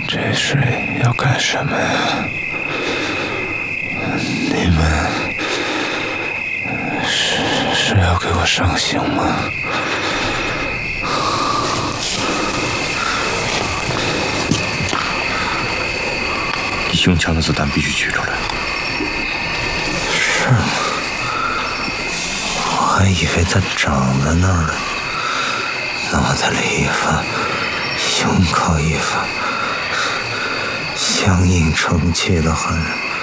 这是要干什么呀？你们是要给我上刑吗？ 你胸腔的子弹必须取出来。 是吗？我还以为它长在那儿呢。脑袋里一发，胸口一发，相映成趣的很。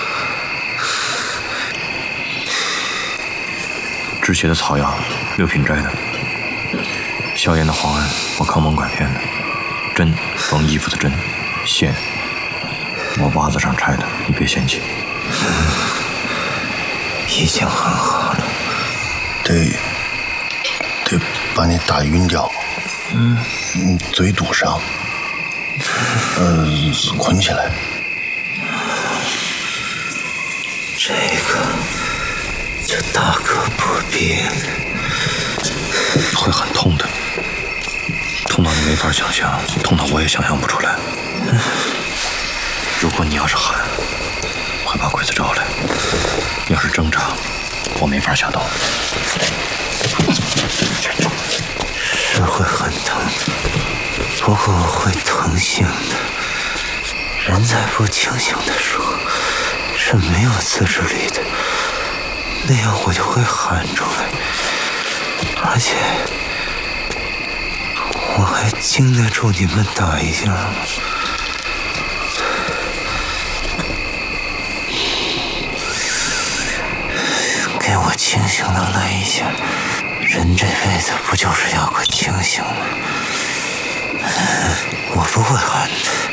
止血的草药6品摘的，消炎的黄安我康蒙拐骗的，针缝衣服的针，线我袜子上拆的，你别嫌弃。 已经很好了。 得把你打晕掉。嘴堵上，捆起来。 这个就大可不必了。 会很痛的，痛到你没法想象，痛到我也想象不出来。如果你要是喊，会把鬼子招来；要是挣扎，我没法下刀。 是会很疼的，不过我会疼醒的。人在不清醒的时候是没有自制力的，那样我就会喊出来，而且我还经得住你们打一下吗？给我清醒的来一下。人这辈子不就是要个清醒吗？我不会喊的。